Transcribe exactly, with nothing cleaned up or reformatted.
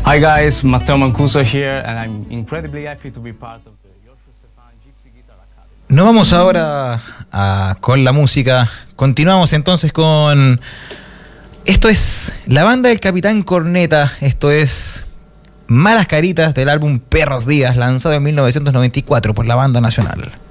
Hi guys, Matteo Mancuso here, and I'm incredibly happy to be part of the Yoshua Stefan Gypsy Guitar Academy. Nos vamos ahora a, con la música. Continuamos entonces con... Esto es la banda del Capitán Corneta. Esto es Malas Caritas del álbum Perros Días, lanzado en mil novecientos noventa y cuatro por la Banda Nacional.